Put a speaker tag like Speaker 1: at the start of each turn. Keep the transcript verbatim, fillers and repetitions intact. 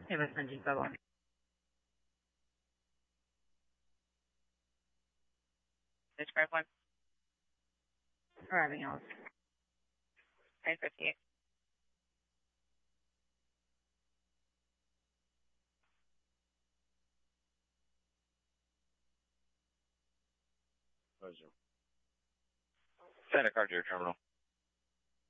Speaker 1: Hey, Sanjeev, bye-bye.
Speaker 2: Describe one.
Speaker 1: Arriving hours.
Speaker 2: nine fifty-eight.
Speaker 3: Santa Car to your terminal.